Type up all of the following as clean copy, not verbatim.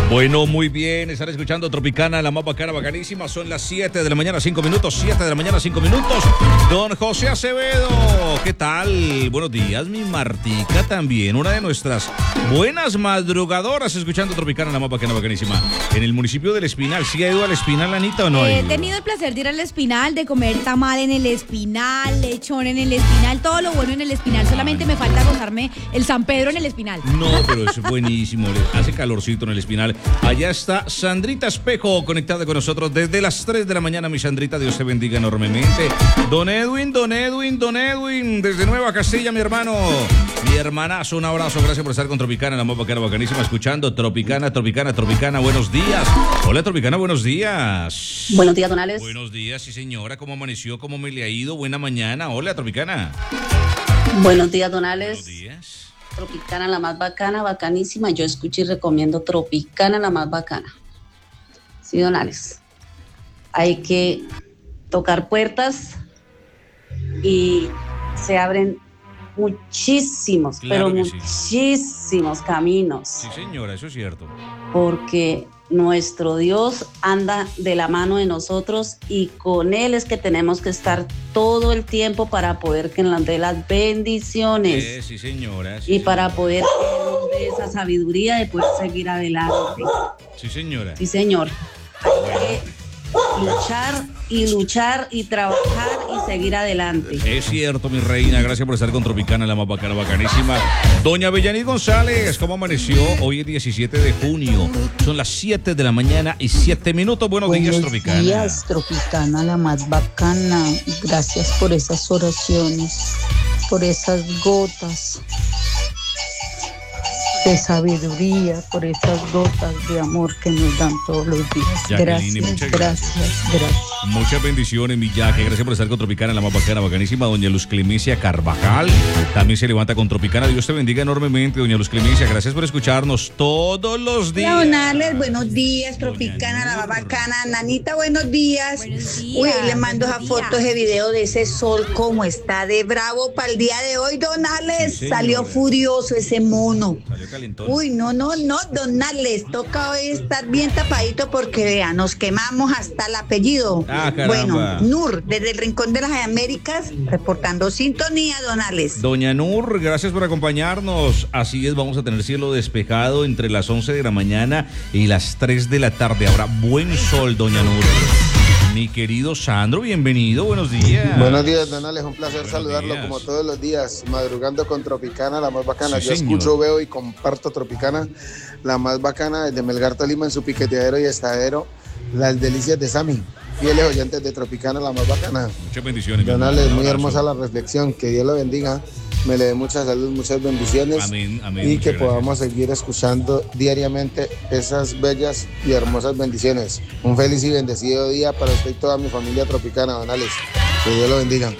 Bueno, muy bien, están escuchando Tropicana, la más bacana, bacanísima. Son las 7 de la mañana, 5 minutos, 7 de la mañana, 5 minutos. Don José Acevedo, ¿qué tal? Buenos días, mi Martica también, una de nuestras buenas madrugadoras, escuchando Tropicana, la más bacana, bacanísima. En el municipio del Espinal, ¿sí ha ido al Espinal, Anita, o no ha ido? He tenido el placer de ir al Espinal, de comer tamal en el Espinal, lechón en el Espinal, todo lo bueno en el Espinal. Solamente me falta gozarme el San Pedro en el Espinal. No, pero es buenísimo, hace calorcito en el Espinal. Allá está Sandrita Espejo conectada con nosotros desde las 3 de la mañana. Mi Sandrita, Dios te bendiga enormemente. Don Edwin, desde Nueva Castilla, mi hermano, mi hermanazo, un abrazo, gracias por estar con Tropicana, la más bacana, bacanísima, escuchando Tropicana, buenos días. Hola Tropicana, buenos días. Buenos días, don Alex. Buenos días, sí señora, ¿cómo amaneció? ¿Cómo me le ha ido? Buena mañana, hola Tropicana. Buenos días, don Alex. Buenos días. Tropicana, la más bacana, bacanísima. Yo escucho y recomiendo Tropicana, la más bacana. Sí, don Alex. Hay que tocar puertas y se abren muchísimos, claro, pero sí, muchísimos caminos. Sí, señora, eso es cierto. Porque nuestro Dios anda de la mano de nosotros y con Él es que tenemos que estar todo el tiempo para poder que nos dé las bendiciones. Sí, señora. Sí, y señora. Para poder tener esa sabiduría de poder seguir adelante. Sí, señora. Sí, señor. Hay que luchar y trabajar y seguir adelante. Es cierto, mi reina, gracias por estar con Tropicana, la más bacana, bacanísima. Doña Bellaní González, ¿cómo amaneció? Hoy es 17 de junio, son las 7 de la mañana y 7 minutos. Buenos días, Tropicana. Buenos días, Tropicana, la más bacana. Gracias por esas oraciones, por esas gotas de sabiduría, por esas gotas de amor que nos dan todos los días. Jacqueline, Gracias. Muchas bendiciones, mi Jackie. Gracias por estar con Tropicana, la más bacana, bacanísima. Doña Luz Clemencia Carvajal también se levanta con Tropicana. Dios te bendiga enormemente, doña Luz Clemencia. Gracias por escucharnos todos los días. Hola, don Alex, buenos días, Tropicana, la más bacana. Nanita, buenos días. Uy, le mando esa foto, ese video de ese sol, como está de bravo para el día de hoy, don Alex. Sí, salió furioso ese mono. Salió calentón. Uy, no, don Alex, toca hoy estar bien tapadito porque, vea, nos quemamos hasta el apellido. Ah, caramba. Bueno, Nur, desde el Rincón de las Américas, reportando sintonía, don Alex. Doña Nur, gracias por acompañarnos. Así es, vamos a tener cielo despejado entre las 11 de la mañana y las 3 de la tarde. Habrá buen sol, doña Nur. Mi querido Sandro, bienvenido, buenos días. Buenos días, don Alex, un placer Buenos saludarlo días. como todos los días, madrugando con Tropicana, la más bacana. Sí, Yo señor. escucho, veo y comparto Tropicana, la más bacana, desde Melgar Tolima en su piqueteadero y estadero, las delicias de Sammy. Fieles oyentes de Tropicana, la más bacana. Muchas bendiciones. mi Don hermano. Alex, Un muy abrazo. hermosa la reflexión, que Dios lo bendiga, me le dé mucha salud, muchas bendiciones. Amén, amén, Y muchas que gracias. podamos seguir escuchando diariamente esas bellas y hermosas bendiciones. Un feliz y bendecido día para usted y toda mi familia tropicana, don Alex. Que Dios lo bendiga.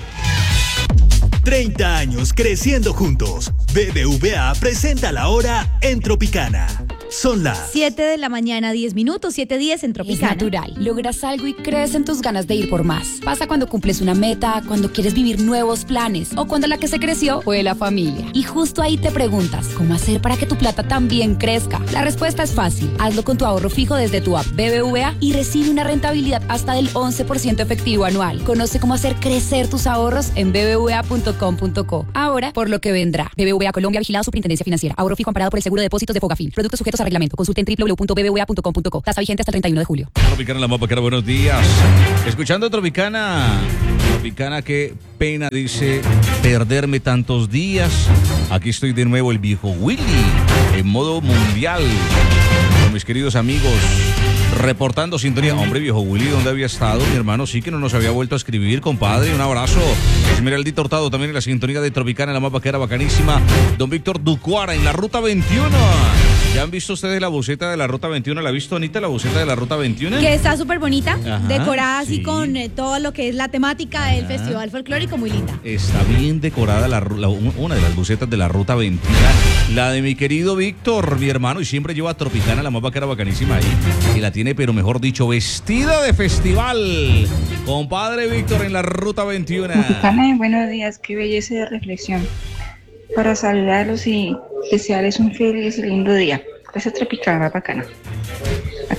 30 años creciendo juntos. BBVA presenta la hora en Tropicana. Son las 7 de la mañana, 10 minutos, 7:10 en Es Tropicana. natural. Logras algo y crees en tus ganas de ir por más. Pasa cuando cumples una meta, cuando quieres vivir nuevos planes o cuando la que se creció fue la familia. Y justo ahí te preguntas, ¿cómo hacer para que tu plata también crezca? La respuesta es fácil. Hazlo con tu ahorro fijo desde tu app BBVA y recibe una rentabilidad hasta del 11% efectivo anual. Conoce cómo hacer crecer tus ahorros en bbva.com.co. Ahora, por lo que vendrá. BBVA Colombia, vigilado Superintendencia Financiera. Ahorro fijo amparado por el seguro de depósitos de Fogafín. Productos sujetos a reglamento. Consulte en www.bbva.com.co. Tasa vigente hasta el 31 de julio. Tropicana, la más bacana, buenos días. Escuchando Tropicana. Tropicana, qué pena, dice, perderme tantos días. Aquí estoy de nuevo, el viejo Willy, en modo mundial. Con mis queridos amigos, reportando sintonía. Hombre, viejo Willy, ¿dónde había estado? Mi hermano sí que no nos había vuelto a escribir, compadre. Un abrazo. Esmeraldito Hurtado también en la sintonía de Tropicana, la más vaquera, bacanísima. Don Víctor Ducuara en la Ruta 21. ¿Ya han visto ustedes la buceta de la Ruta 21? ¿La ha visto, Anita, la buceta de la Ruta 21? Que está súper bonita, Ajá, decorada así sí. con todo lo que es la temática del festival folclórico, muy linda. Está bien decorada una de las bucetas de la Ruta 21. La de mi querido Víctor, mi hermano, y siempre lleva Tropicana, la más vaquera, bacanísima ahí. Y la tiene, pero mejor dicho, vestida de festival. Compadre Víctor en la Ruta 21. Tropicana, buenos días, qué belleza de reflexión. Para saludarlos y desearles un feliz y lindo día. Gracias, Tropicana, bacana.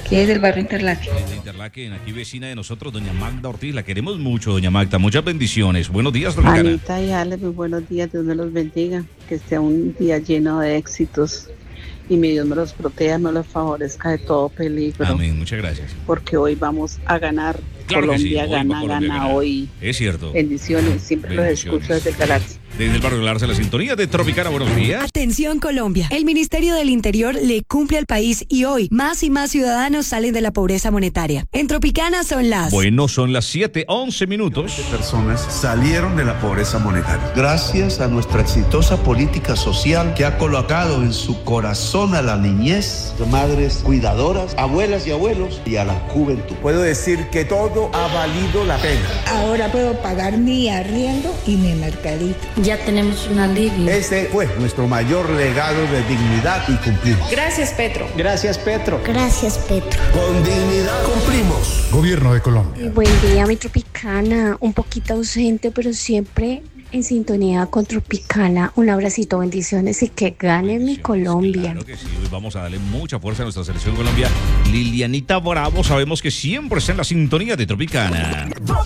Sí, es del barrio Interlaken. Desde Interlaken, aquí vecina de nosotros, doña Magda Ortiz. La queremos mucho, doña Magda. Muchas bendiciones. Buenos días, Tropicana. Anita y Ale, muy buenos días. Dios me los bendiga. Que sea un día lleno de éxitos. Y mi Dios me los proteja, me los favorezca de todo peligro. Amén, muchas gracias. Porque hoy vamos a ganar. Claro Colombia que sí. gana hoy. Es cierto. Bendiciones, siempre los escucho desde el Galaxy. Desde el barrio Galarza, la sintonía de Tropicana. Buenos días. Atención Colombia, el Ministerio del Interior le cumple al país y hoy más y más ciudadanos salen de la pobreza monetaria. En Tropicana son las... Bueno, son las 7:11 minutos. Personas salieron de la pobreza monetaria. Gracias a nuestra exitosa política social que ha colocado en su corazón a la niñez, madres cuidadoras, abuelas y abuelos y a la juventud. Puedo decir que todo ha valido la pena. Ahora puedo pagar mi arriendo y mi mercadito. Ya tenemos un alivio. Este fue nuestro mayor legado de dignidad y cumplir. Gracias, Petro. Gracias, Petro. Gracias, Petro. Con dignidad cumplimos. Gobierno de Colombia. Buen día, mi Tropicana. Un poquito ausente, pero siempre en sintonía con Tropicana. Un abracito, bendiciones y que gane mi Colombia. Claro que sí, hoy vamos a darle mucha fuerza a nuestra selección Colombia. Lilianita Bravo, sabemos que siempre está en la sintonía de Tropicana.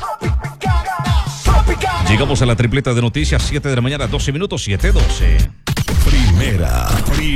Llegamos a la tripleta de noticias, 7 de la mañana, 12 minutos, 7:12. Primera.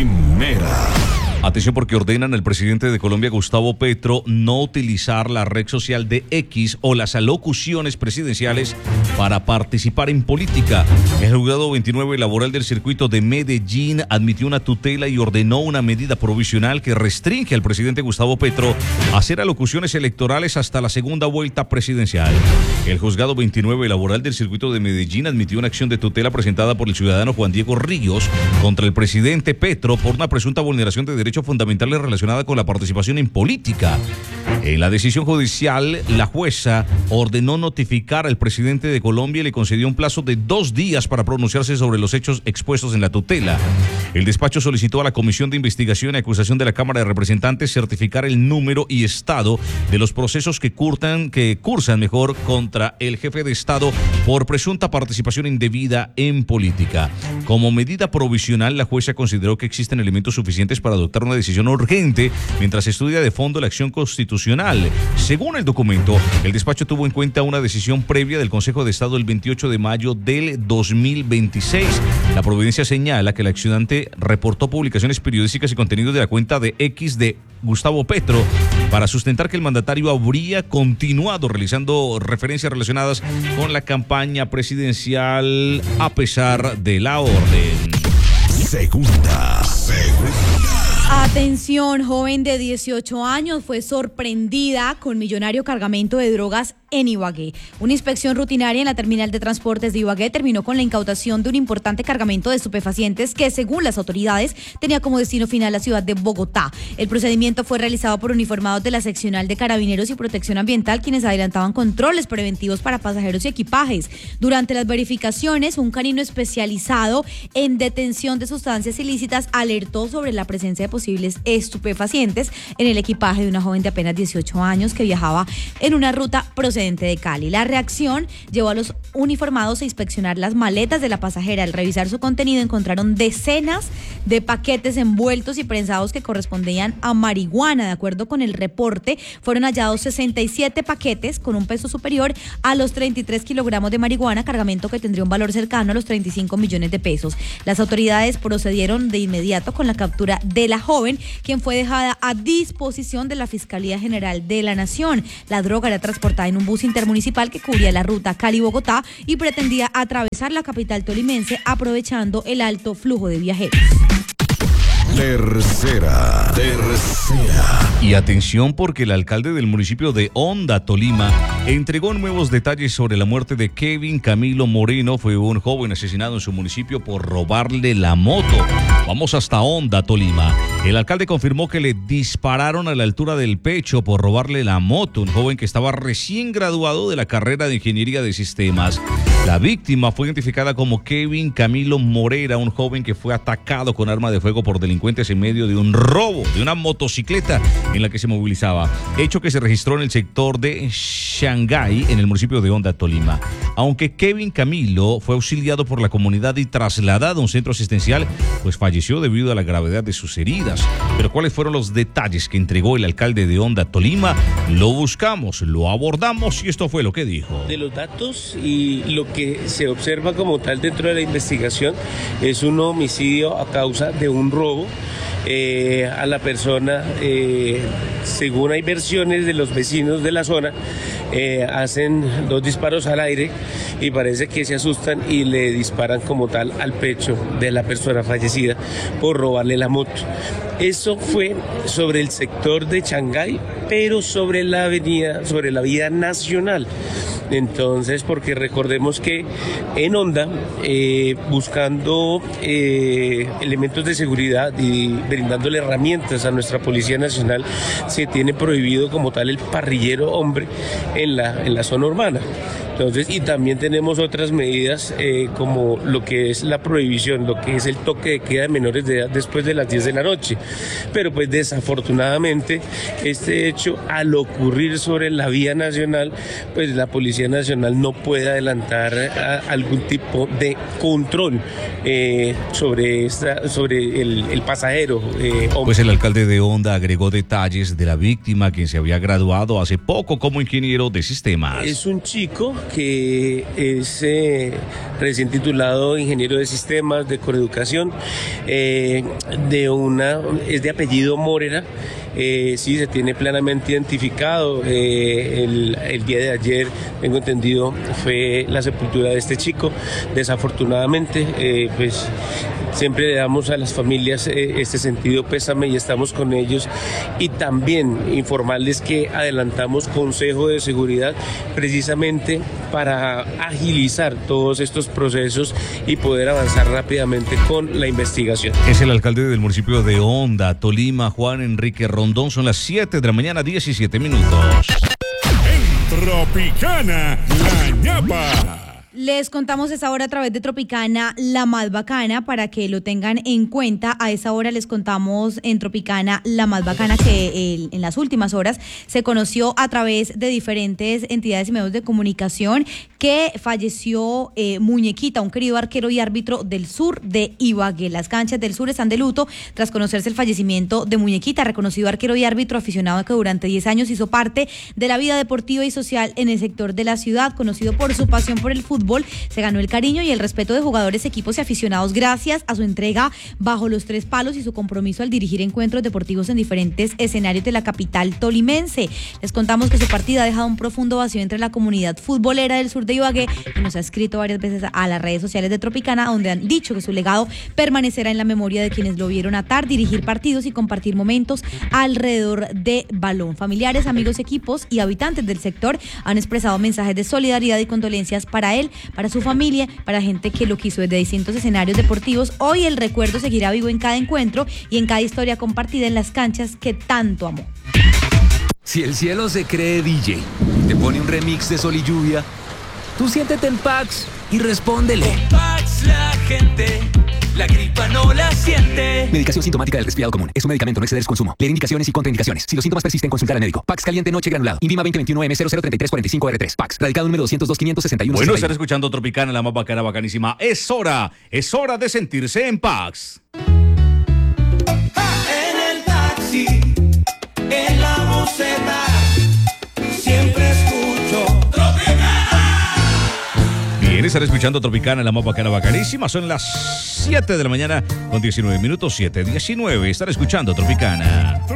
Atención porque ordenan al presidente de Colombia, Gustavo Petro, no utilizar la red social de X o las alocuciones presidenciales para participar en política. El juzgado 29 laboral del circuito de Medellín admitió una tutela y ordenó una medida provisional que restringe al presidente Gustavo Petro a hacer alocuciones electorales hasta la segunda vuelta presidencial. El juzgado 29 laboral del circuito de Medellín admitió una acción de tutela presentada por el ciudadano Juan Diego Ríos contra el presidente Petro por una presunta vulneración de derechos fundamentales relacionada con la participación en política. En la decisión judicial, la jueza ordenó notificar al presidente de Colombia y le concedió un plazo de 2 días para pronunciarse sobre los hechos expuestos en la tutela. El despacho solicitó a la Comisión de Investigación y Acusación de la Cámara de Representantes certificar el número y estado de los procesos que cursan contra el jefe de Estado por presunta participación indebida en política. Como medida provisional, la jueza consideró que existen elementos suficientes para adoptar una decisión urgente mientras estudia de fondo la acción constitucional. Según el documento, el despacho tuvo en cuenta una decisión previa del Consejo de Estado el 28 de mayo del 2026. La providencia señala que el accionante reportó publicaciones periodísticas y contenidos de la cuenta de X de Gustavo Petro para sustentar que el mandatario habría continuado realizando referencias relacionadas con la campaña presidencial a pesar de la orden. Segunda. Atención, joven de 18 años fue sorprendida con millonario cargamento de drogas en Ibagué. Una inspección rutinaria en la terminal de transportes de Ibagué terminó con la incautación de un importante cargamento de estupefacientes que, según las autoridades, tenía como destino final la ciudad de Bogotá. El procedimiento fue realizado por uniformados de la seccional de Carabineros y Protección Ambiental, quienes adelantaban controles preventivos para pasajeros y equipajes. Durante las verificaciones, un canino especializado en detención de sustancias ilícitas alertó sobre la presencia de posibles estupefacientes en el equipaje de una joven de apenas 18 años que viajaba en una ruta procedente de Cali. La reacción llevó a los uniformados a inspeccionar las maletas de la pasajera. Al revisar su contenido encontraron decenas de paquetes envueltos y prensados que correspondían a marihuana. De acuerdo con el reporte, fueron hallados 67 paquetes con un peso superior a los 33 kilogramos de marihuana, cargamento que tendría un valor cercano a los 35 millones de pesos. Las autoridades procedieron de inmediato con la captura de la joven, quien fue dejada a disposición de la Fiscalía General de la Nación. La droga era transportada en un bus intermunicipal que cubría la ruta Cali-Bogotá y pretendía atravesar la capital tolimense aprovechando el alto flujo de viajeros. Tercera. Y atención porque el alcalde del municipio de Honda, Tolima, entregó nuevos detalles sobre la muerte de Kevin Camilo Moreno. Fue un joven asesinado en su municipio por robarle la moto. Vamos hasta Honda, Tolima. El alcalde confirmó que le dispararon a la altura del pecho por robarle la moto. Un joven que estaba recién graduado de la carrera de Ingeniería de Sistemas. La víctima fue identificada como Kevin Camilo Morera, un joven que fue atacado con arma de fuego por delincuentes en medio de un robo de una motocicleta en la que se movilizaba, hecho que se registró en el sector de Shanghái, en el municipio de Honda, Tolima. Aunque Kevin Camilo fue auxiliado por la comunidad y trasladado a un centro asistencial, pues falleció debido a la gravedad de sus heridas. Pero ¿cuáles fueron los detalles que entregó el alcalde de Honda, Tolima? Lo buscamos, lo abordamos y esto fue lo que dijo. De los datos y lo que se observa como tal dentro de la investigación es un homicidio a causa de un robo. A la persona, según hay versiones de los vecinos de la zona, hacen 2 disparos al aire y parece que se asustan y le disparan como tal al pecho de la persona fallecida por robarle la moto. Eso fue sobre el sector de Shanghái, pero sobre la avenida, sobre la vía nacional. Entonces, porque recordemos que en Honda, buscando elementos de seguridad y brindándole herramientas a nuestra Policía Nacional, se tiene prohibido como tal el parrillero hombre en la zona urbana. Entonces, y también tenemos otras medidas como lo que es la prohibición, lo que es el toque de queda de menores de edad después de las 10 de la noche. Pero pues desafortunadamente este hecho, al ocurrir sobre la vía nacional, pues la Policía Nacional no puede adelantar algún tipo de control sobre el pasajero. Pues el alcalde de Honda agregó detalles de la víctima, quien se había graduado hace poco como ingeniero de sistemas. Es un chico que es recién titulado ingeniero de sistemas de Coreducación, es de apellido Morera. Sí, se tiene plenamente identificado. El día de ayer, tengo entendido, fue la sepultura de este chico. Desafortunadamente, pues siempre le damos a las familias este sentido pésame y estamos con ellos. Y también informarles que adelantamos consejo de seguridad precisamente para agilizar todos estos procesos y poder avanzar rápidamente con la investigación. Es el alcalde del municipio de Honda, Tolima, Juan Enrique Rondón. Son las 7 de la mañana, 17 minutos. En Tropicana, la ñapa. Les contamos esa hora a través de Tropicana, la más bacana, para que lo tengan en cuenta. A esa hora les contamos en Tropicana, la más bacana, que en las últimas horas se conoció a través de diferentes entidades y medios de comunicación que falleció Muñequita, un querido arquero y árbitro del sur de Ibagué. Las canchas del sur están de luto tras conocerse el fallecimiento de Muñequita, reconocido arquero y árbitro aficionado que durante 10 años hizo parte de la vida deportiva y social en el sector de la ciudad. Conocido por su pasión por el fútbol, se ganó el cariño y el respeto de jugadores, equipos y aficionados gracias a su entrega bajo los 3 palos y su compromiso al dirigir encuentros deportivos en diferentes escenarios de la capital tolimense. Les contamos que su partida ha dejado un profundo vacío entre la comunidad futbolera del sur de Ibagué, que nos ha escrito varias veces a las redes sociales de Tropicana, donde han dicho que su legado permanecerá en la memoria de quienes lo vieron atar, dirigir partidos y compartir momentos alrededor de balón. Familiares, amigos, equipos y habitantes del sector han expresado mensajes de solidaridad y condolencias para él, para su familia, para gente que lo quiso desde distintos escenarios deportivos. Hoy el recuerdo seguirá vivo en cada encuentro y en cada historia compartida en las canchas que tanto amó. Si el cielo se cree DJ, te pone un remix de Sol y Lluvia, tú siéntete en Pax y respóndele. Con Pax la gente, la gripa no la siente. Medicación sintomática del resfriado común. Es un medicamento, no exceder su consumo. Leer indicaciones y contraindicaciones. Si los síntomas persisten, consultar al médico. Pax caliente noche granulado. INVIMA 2021M003345R3. Pax. Radicado número 202-561. Bueno, estar escuchando Tropicana, la más bacana, bacanísima. Es hora de sentirse en Pax. En el taxi, en la buceta, siempre escucho Tropicana. Bien, estar escuchando Tropicana, la más bacana, bacanísima. Son las 7 de la mañana con 19 minutos, 7:19. Estar escuchando Tropicana.